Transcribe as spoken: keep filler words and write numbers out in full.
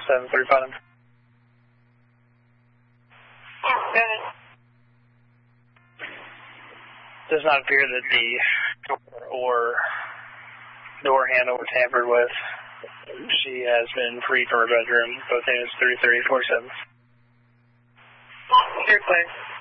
seven thirty-five. Okay. Does not appear that the door or door handle was tampered with. She has been freed from her bedroom. Both units three thirty, four seven. You're clear.